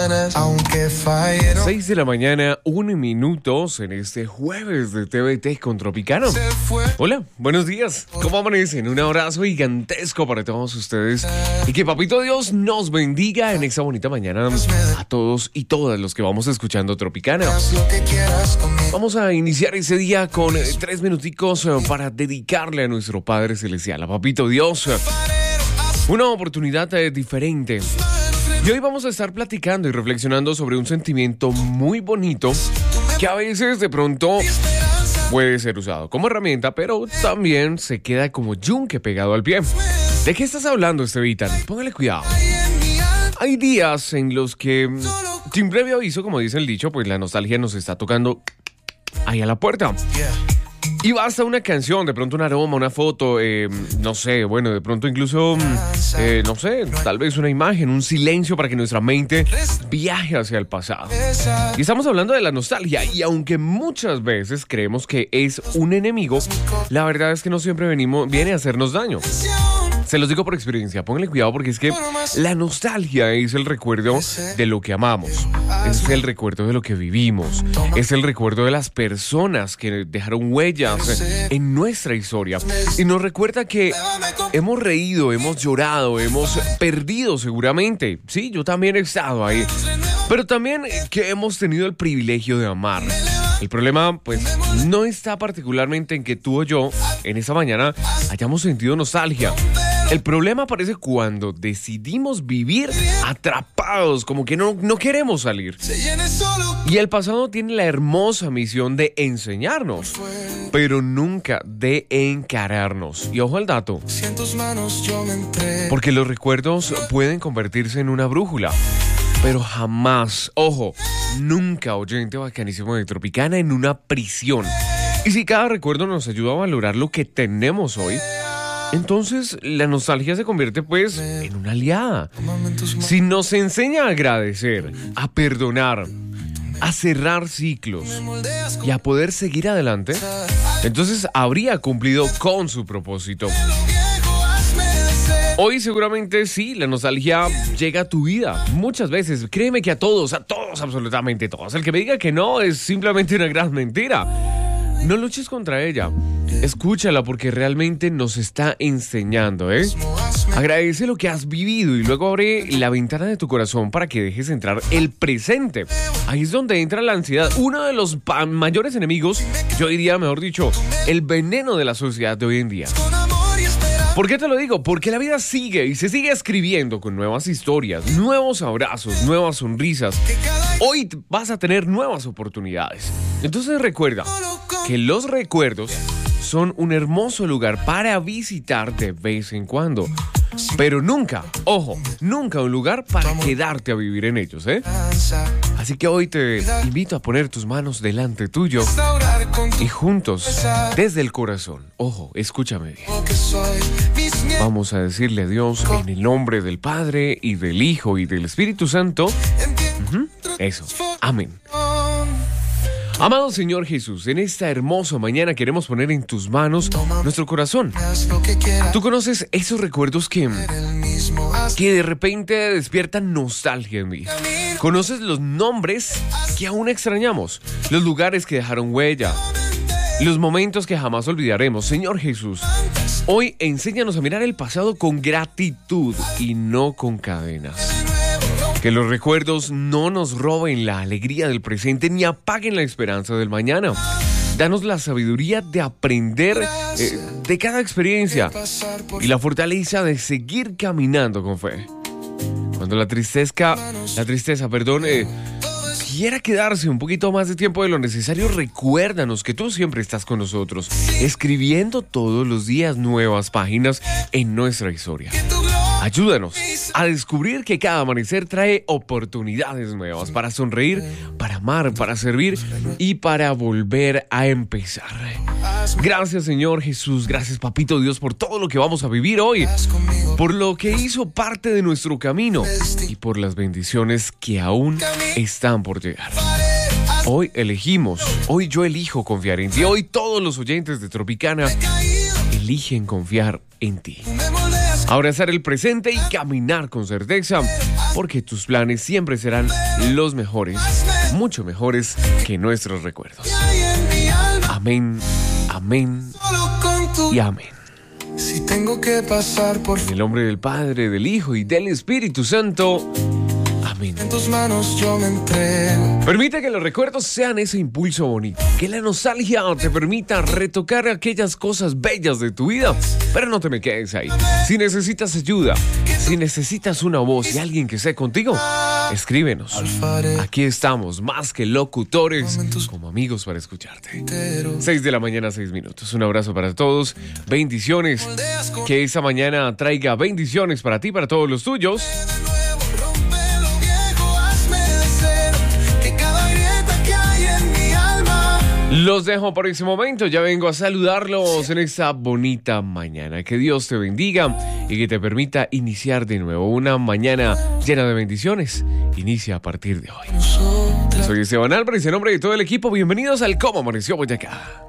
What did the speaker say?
6 de la mañana, 1 minuto en este jueves de TVT con Tropicana. Hola, buenos días. ¿Cómo amanecen? Un abrazo gigantesco para todos ustedes. Y que Papito Dios nos bendiga en esta bonita mañana a todos y todas los que vamos escuchando Tropicana. Vamos a iniciar ese día con 3 minuticos para dedicarle a nuestro Padre Celestial, a Papito Dios, una oportunidad diferente. Y hoy vamos a estar platicando y reflexionando sobre un sentimiento muy bonito que a veces de pronto puede ser usado como herramienta, pero también se queda como yunque pegado al pie. ¿De qué estás hablando, Estevitan? Póngale cuidado. Hay días en los que, sin previo aviso, como dice el dicho, pues la nostalgia nos está tocando ahí a la puerta. Y basta una canción, de pronto un aroma, una foto, no sé, bueno, de pronto incluso, no sé, tal vez una imagen, un silencio para que nuestra mente viaje hacia el pasado. Y estamos hablando de la nostalgia, y aunque muchas veces creemos que es un enemigo, la verdad es que no siempre viene a hacernos daño. Se los digo por experiencia, pónganle cuidado porque es que la nostalgia es el recuerdo de lo que amamos, es el recuerdo de lo que vivimos, es el recuerdo de las personas que dejaron huellas en nuestra historia y nos recuerda que hemos reído, hemos llorado, hemos perdido seguramente, sí, yo también he estado ahí, pero también que hemos tenido el privilegio de amar. El problema, pues, no está particularmente en que tú o yo, en esa mañana, hayamos sentido nostalgia. El problema aparece cuando decidimos vivir atrapados, como que no queremos salir. Y el pasado tiene la hermosa misión de enseñarnos, pero nunca de encararnos. Y ojo al dato, porque los recuerdos pueden convertirse en una brújula, pero jamás, ojo, nunca, oyente bacanísimo de Tropicana, en una prisión. Y si cada recuerdo nos ayuda a valorar lo que tenemos hoy, entonces la nostalgia se convierte pues en una aliada. Si nos enseña a agradecer, a perdonar, a cerrar ciclos y a poder seguir adelante, entonces habría cumplido con su propósito. Hoy seguramente sí, la nostalgia llega a tu vida muchas veces. Créeme que a todos, absolutamente todos. El que me diga que no es simplemente una gran mentira. No luches contra ella. Escúchala porque realmente nos está enseñando, Agradece lo que has vivido y luego abre la ventana de tu corazón para que dejes entrar el presente. Ahí es donde entra la ansiedad. Uno de los mayores enemigos, yo diría, mejor dicho, el veneno de la sociedad de hoy en día. ¿Por qué te lo digo? Porque la vida sigue y se sigue escribiendo con nuevas historias, nuevos abrazos, nuevas sonrisas. Hoy vas a tener nuevas oportunidades. Entonces recuerda que los recuerdos son un hermoso lugar para visitar de vez en cuando. Pero nunca, ojo, nunca un lugar para quedarte a vivir en ellos, Así que hoy te invito a poner tus manos delante tuyo y juntos, desde el corazón, ojo, escúchame bien, vamos a decirle a Dios en el nombre del Padre y del Hijo y del Espíritu Santo, eso, amén. Amado Señor Jesús, en esta hermosa mañana queremos poner en tus manos nuestro corazón. Tú conoces esos recuerdos que de repente despiertan nostalgia en mí. Conoces los nombres que aún extrañamos, los lugares que dejaron huella, los momentos que jamás olvidaremos. Señor Jesús, hoy enséñanos a mirar el pasado con gratitud y no con cadenas. Que los recuerdos no nos roben la alegría del presente ni apaguen la esperanza del mañana. Danos la sabiduría de aprender de cada experiencia y la fortaleza de seguir caminando con fe. Cuando la tristeza, quiera quedarse un poquito más de tiempo de lo necesario, recuérdanos que tú siempre estás con nosotros, escribiendo todos los días nuevas páginas en nuestra historia. Ayúdanos a descubrir que cada amanecer trae oportunidades nuevas para sonreír, para amar, para servir y para volver a empezar. Gracias, Señor Jesús. Gracias, Papito Dios, por todo lo que vamos a vivir hoy, por lo que hizo parte de nuestro camino y por las bendiciones que aún están por llegar. Hoy yo elijo confiar en ti. Hoy todos los oyentes de Tropicana eligen confiar en ti. abrazar el presente y caminar con certeza, porque tus planes siempre serán los mejores, mucho mejores que nuestros recuerdos. Amén, amén y amén. Si tengo que pasar por En el nombre del Padre, del Hijo y del Espíritu Santo. Amén. en tus manos yo me entrego. Permite que los recuerdos sean ese impulso bonito, que la nostalgia te permita retocar aquellas cosas bellas de tu vida, pero no te me quedes ahí. Si necesitas ayuda, si necesitas una voz y alguien que esté contigo, escríbenos. Aquí estamos, más que locutores, como amigos para escucharte. 6 de la mañana, 6 minutos. Un abrazo para todos, bendiciones. Que esta mañana traiga bendiciones para ti, para todos los tuyos. Los dejo por ese momento, ya vengo a saludarlos en esta bonita mañana. Que Dios te bendiga y que te permita iniciar de nuevo una mañana llena de bendiciones. Inicia a partir de hoy. Soy Esteban Álvarez, en nombre de todo el equipo, bienvenidos al Cómo Amaneció Boyacá.